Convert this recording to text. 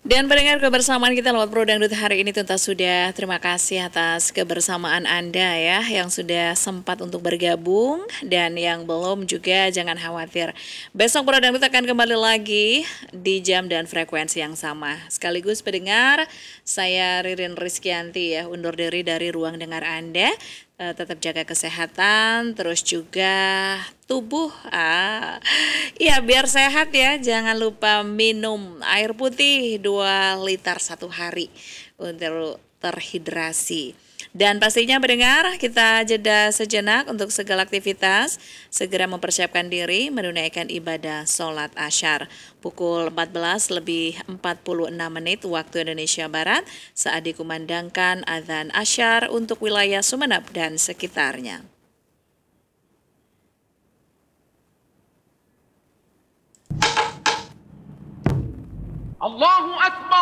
Dan pendengar kebersamaan kita lewat Pro Dangdut hari ini tuntas sudah. Terima kasih atas kebersamaan Anda ya yang sudah sempat untuk bergabung dan yang belum juga jangan khawatir. Besok Pro Dangdut akan kembali lagi di jam dan frekuensi yang sama. Sekaligus pendengar, saya Ririn Rizkyanti ya undur diri dari ruang dengar Anda. Tetap jaga kesehatan, terus juga tubuh. Ya biar sehat ya, jangan lupa minum air putih 2 liter satu hari untuk terhidrasi. Dan pastinya mendengar kita jeda sejenak untuk segala aktivitas, segera mempersiapkan diri menunaikan ibadah sholat asyar. Pukul 14 lebih 46 menit waktu Indonesia Barat saat dikumandangkan azan asyar untuk wilayah Sumeneb dan sekitarnya. Allahu Akbar.